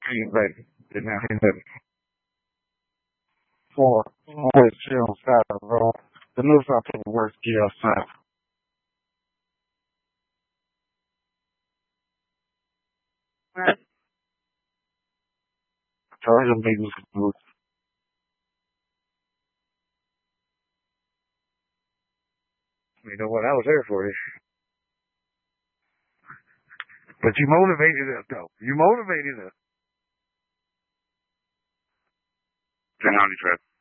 Ain't ready. Didn't have him ready. For always chill outside, bro. The news I take work get outside. I told him niggas could do it. You know what? I was there for it. But you motivated us, though. You motivated us. County trip.